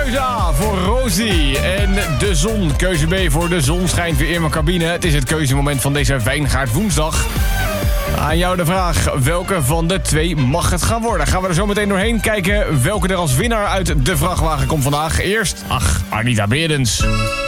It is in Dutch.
Keuze A voor Rosie en de zon. Keuze B voor de zon schijnt weer in mijn cabine. Het is het keuzemoment van deze Wijngaard woensdag. Aan jou de vraag, welke van de twee mag het gaan worden? Gaan we er zo meteen doorheen kijken welke er als winnaar uit de vrachtwagen komt vandaag. Eerst, Anita Berends.